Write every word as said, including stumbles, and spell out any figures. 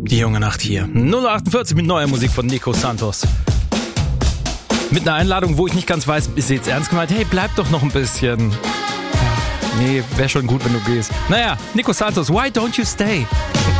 Die junge Nacht hier. null achtundvierzig mit neuer Musik von Nico Santos. Mit einer Einladung, wo ich nicht ganz weiß, ist sie jetzt ernst gemeint? Hey, bleib doch noch ein bisschen. Nee, wäre schon gut, wenn du gehst. Naja, Nico Santos, why don't you stay?